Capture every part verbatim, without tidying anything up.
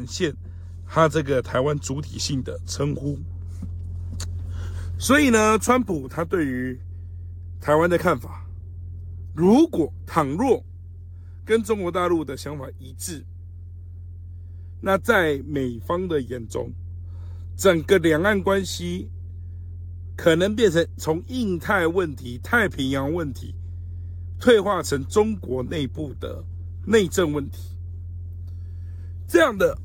现他这个台湾主体性的称呼。所以呢，川普他对于台湾的看法，如果倘若跟中国大陆的想法一致，那在美方的眼中，整个两岸关系可能变成从印太问题、太平洋问题退化成中国内部的内政问题。这样的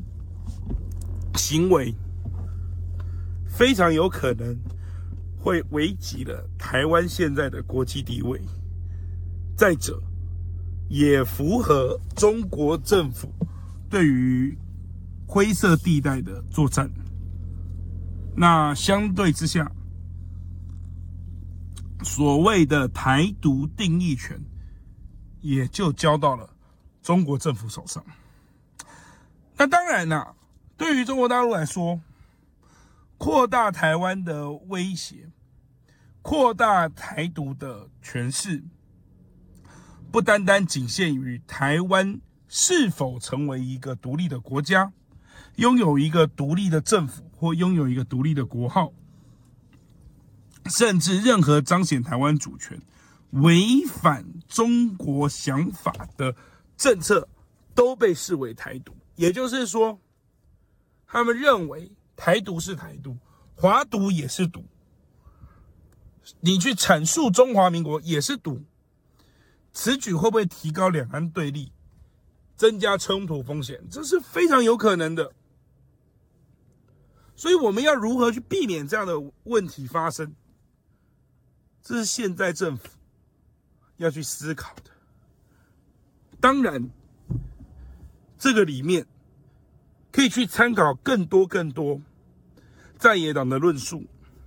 行为非常有可能会危及了台湾现在的国际地位。再者，也符合中国政府对于灰色地带的作战。那相对之下，所谓的台独定义权也就交到了中国政府手上。那当然啦、啊，对于中国大陆来说，扩大台湾的威胁，扩大台独的权势，不单单仅限于台湾是否成为一个独立的国家，拥有一个独立的政府，或拥有一个独立的国号，甚至任何彰显台湾主权、违反中国想法的政策都被视为台独。也就是说，他们认为台独是台独，华独也是独，你去阐述中华民国也是独。此举会不会提高两岸对立，增加冲突风险？这是非常有可能的。所以我们要如何去避免这样的问题发生？这是现在政府要去思考的。当然，这个里面可以去参考更多更多在野党的论述，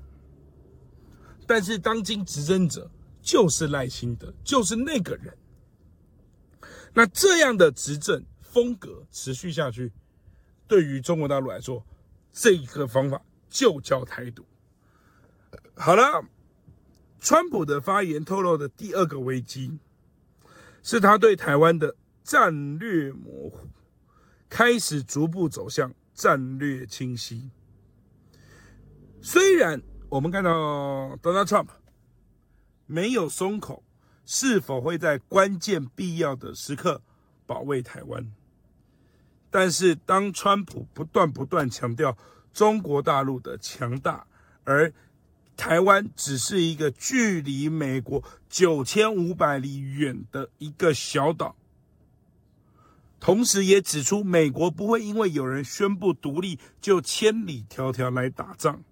但是当今执政者就是赖清德，就是那个人。那这样的执政风格持续下去，对于中国大陆来说，这个方法就叫台独。好了，川普的发言透露的第二个危机，是他对台湾的战略模糊开始逐步走向战略清晰。虽然我们看到 Donald Trump 没有松口，是否会在关键必要的时刻保卫台湾，但是当川普不断不断强调中国大陆的强大，而台湾只是一个距离美国九千五百里远的一个小岛，同时也指出美国不会因为有人宣布独立就千里迢迢来打仗。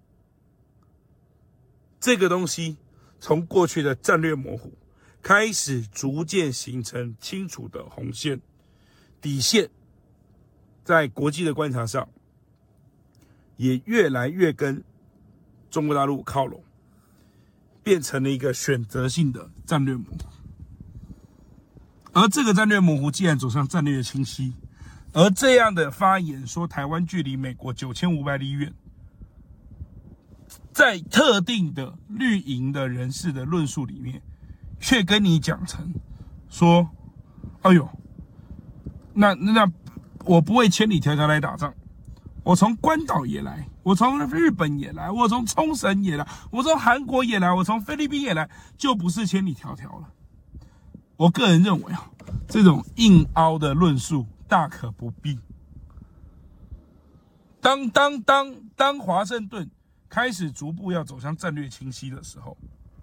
这个东西从过去的战略模糊开始逐渐形成清楚的红线底线，在国际的观察上也越来越跟中国大陆靠拢，变成了一个选择性的战略模糊。而这个战略模糊既然走向战略清晰，而这样的发言说台湾距离美国九千五百里远，在特定的绿营的人士的论述里面，却跟你讲成说，哎呦，那那我不会千里迢迢来打仗，我从关岛也来，我从日本也来，我从冲绳也来，我从韩国也来，我从菲律宾也来，就不是千里迢迢了。我个人认为啊，这种硬凹的论述大可不必。当当当当华盛顿开始逐步要走向战略清晰的时候，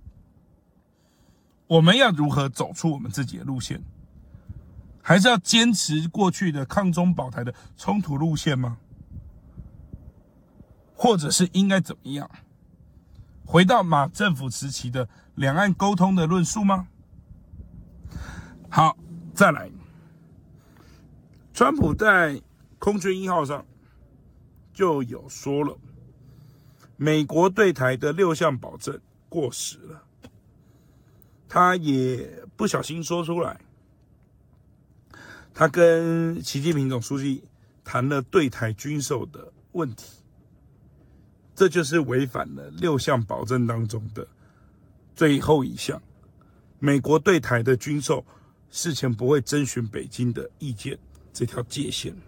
我们要如何走出我们自己的路线？还是要坚持过去的抗中保台的冲突路线吗？或者是应该怎么样？回到马政府时期的两岸沟通的论述吗？好，再来，川普在空军一号上就有说了，美国对台的六项保证过时了，他也不小心说出来，他跟习近平总书记谈了对台军售的问题，这就是违反了六项保证当中的最后一项，美国对台的军售事前不会征询北京的意见这条界限。